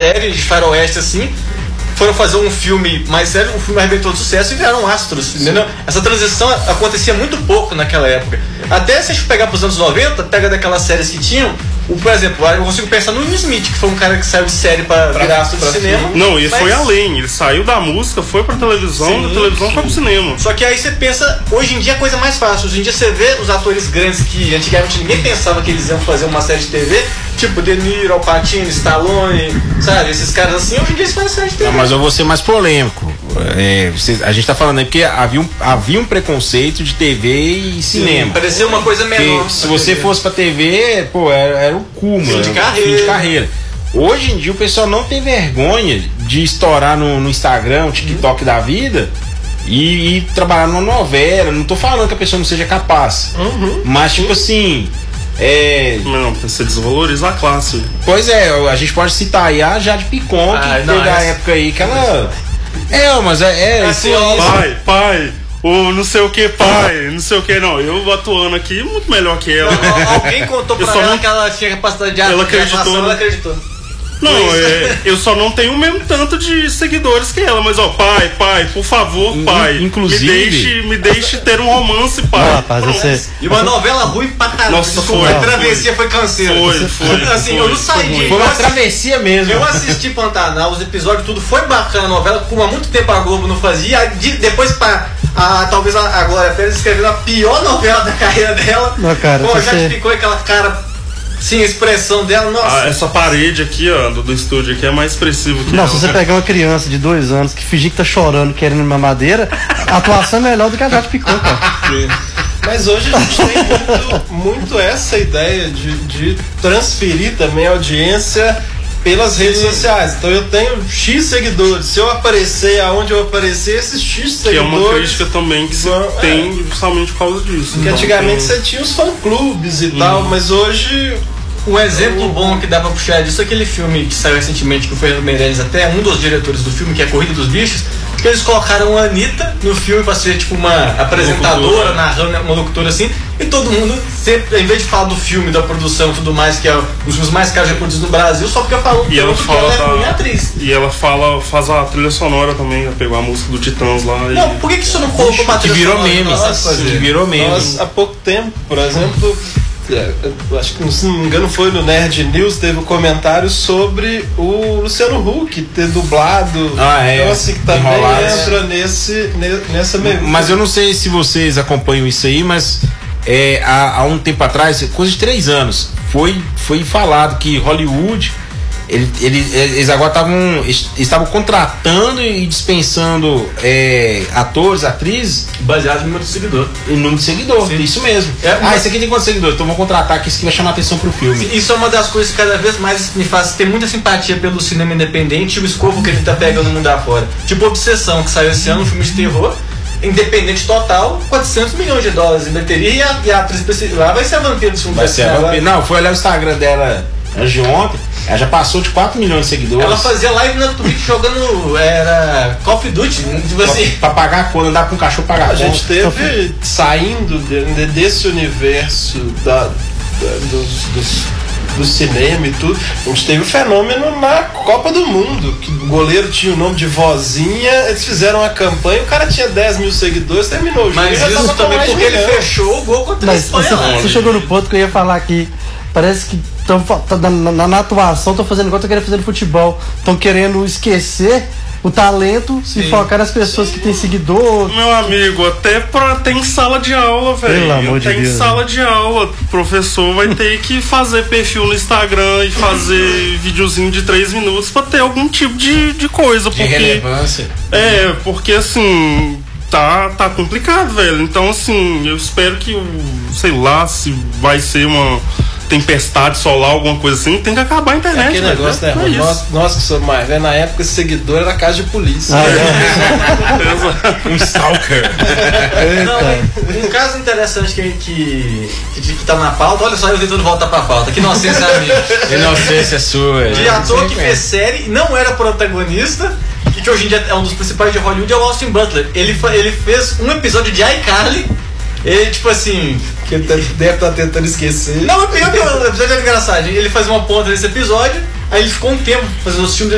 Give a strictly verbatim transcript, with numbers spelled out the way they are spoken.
série de faroeste assim, foram fazer um filme mais sério, um filme arrebentou de sucesso e viraram astros, entendeu? Essa transição acontecia muito pouco naquela época. Até se a gente pegar pros anos noventa, pega daquelas séries que tinham, o, por exemplo, eu consigo pensar no Will Smith, que foi um cara que saiu de série pra, pra virar astro de cinema. Filme. Não, ele mas... foi além, ele saiu da música, foi pra televisão, sim, da televisão sim. foi pro cinema. Só que aí você pensa, hoje em dia é coisa mais fácil, hoje em dia você vê os atores grandes que antigamente ninguém pensava que eles iam fazer uma série de T V, tipo De Niro, Al Pacino, Stallone, sabe, esses caras assim, hoje em dia eles fazem série de T V. Não, mas eu vou ser mais polêmico. É, você, a gente tá falando aí porque havia um, havia um preconceito de T V e cinema. Sim, parecia uma coisa menor. Porque se você T V. fosse pra T V, pô, era, era o cúmulo. Fim de carreira. Fim de carreira. Hoje em dia o pessoal não tem vergonha de estourar no, no Instagram, no TikTok uhum. da vida e, e trabalhar numa novela. Não tô falando que a pessoa não seja capaz. Uhum. Mas, tipo assim. É... Não, você desvaloriza a classe. Pois é, a gente pode citar aí a Jade Picon, que ah, teve a época aí que ela. É, mas é. é assim, pai, pai, o não sei o que, pai, não sei o que, não. Eu atuando aqui muito melhor que ela. Não, alguém contou pra ela não... que ela tinha capacidade de ela acreditou, ela acreditou. Não, é, eu só não tenho o mesmo tanto de seguidores que ela, mas ó, pai, pai, por favor, pai, inclusive, me deixe, me deixe ter um romance, pai. Não, rapaz, você... E uma novela ruim pra caramba. Nossa, foi, a travessia foi, foi canseira. Foi, foi. Assim, foi, eu não saí de. Foi uma travessia mesmo. Eu assisti Pantanal, os episódios, tudo foi bacana a novela, como há muito tempo a Globo não fazia. De, depois, pra, a, talvez a, a Glória Pérez escreveu a pior novela da carreira dela. Não, cara, pô, já você... ficou aquela cara. Sim, a expressão dela, nossa. Ah, essa parede aqui, ó, do, do estúdio aqui é mais expressivo que Não, ela, se você cara. pegar uma criança de dois anos que fingir que tá chorando, querendo uma madeira, a atuação é melhor do que a Jade Picon, cara. Sim. Mas hoje a gente tem muito, muito essa ideia de, de transferir também a audiência pelas redes sociais. Então eu tenho X seguidores. Se eu aparecer aonde eu aparecer, esses X seguidores. Que é uma crítica também que você vão, tem é, justamente por causa disso. Porque então, antigamente tem... você tinha os fã-clubes e hum. tal, mas hoje. Um exemplo eu... bom que dá pra puxar disso é aquele filme que saiu recentemente, que o Fernando Meirelles, até um dos diretores do filme, que é a Corrida dos Bichos, que eles colocaram a Anitta no filme pra ser tipo uma apresentadora, narrando uma locutora assim, e todo mundo, sempre, em vez de falar do filme, da produção e tudo mais, que é um dos filmes mais caros reproduzidos no Brasil, só fica falando e ela porque fala ela é da... ruim atriz. E ela fala, faz a trilha sonora também, ela pegou a música do Titãs lá. Não, e... por que, que isso não colocou pra trilha virou sonora? Meme, Nossa, que virou meme. Nós, há pouco tempo, por exemplo, acho que, se não me engano, foi no Nerd News, teve um comentário sobre o Luciano Huck ter dublado. Ah, é. Então, assim, que também Enrolado. entra nesse, nessa mesma. Mas eu não sei se vocês acompanham isso aí, mas é, há, há um tempo atrás, coisa de três anos, foi, foi falado que Hollywood, ele, ele, eles agora estavam estavam contratando e dispensando é, atores, atrizes baseado no número de seguidor. Em número de seguidor, sim. Isso mesmo. É, ah, esse aqui tem quantos seguidores? Então vou contratar, que isso aqui vai chamar atenção pro filme. Isso é uma das coisas que cada vez mais me faz ter muita simpatia pelo cinema independente e o escopo que ele tá pegando no mundo afora. Tipo Obsessão, que saiu esse ano, um filme de terror, independente total, quatrocentos milhões de dólares em bateria, e a, e a atriz lá vai ser a vampira do filme. Vai ser a vampira. Não, foi olhar o Instagram dela antes de ontem, ela já passou de quatro milhões de seguidores. Ela fazia live na Twitch jogando, era Call of Duty, tipo assim. Pra pagar a conta, andar com o cachorro pagar a conta. A gente teve, saindo de, desse universo da, da, dos, dos, do cinema e tudo, a gente teve o fenômeno na Copa do Mundo, que o goleiro tinha o nome de Vozinha, eles fizeram uma campanha, o cara tinha dez mil seguidores, terminou o jogo. Mas isso também porque ele fechou o gol contra a Espanha. Você, você chegou no ponto que eu ia falar aqui. Parece que tão, tá, na, na, na atuação estão fazendo igual estão querendo fazer no futebol. Estão querendo esquecer o talento e focar nas pessoas que têm seguidor. Meu amigo, até pra, tem sala de aula, velho. Pelo amor de Tem Deus, sala de aula. O professor vai ter que fazer perfil no Instagram e fazer videozinho de três minutos pra ter algum tipo de, de coisa. De porque, relevância. É, porque assim... Tá, tá complicado, velho. Então, assim, eu espero que, sei lá, se vai ser uma tempestade solar, alguma coisa assim, tem que acabar a internet. É aquele velho. negócio, né? É Nós, nós que somos mais velhos, na época, esse seguidor era casa de polícia. Ah, é. Um stalker. Não, um caso interessante que, que, que, que tá na pauta, olha só, eu tentando voltar pra pauta. Que inocência, amigo. Inocência sua. De ator que fez série, não era protagonista, e que hoje em dia é um dos principais de Hollywood, é o Austin Butler. Ele, ele fez um episódio de iCarly. Ele, tipo assim... Que ele deve estar tentando esquecer. Não, o episódio é engraçado. Ele faz uma ponta nesse episódio, aí ele ficou um tempo fazendo os filmes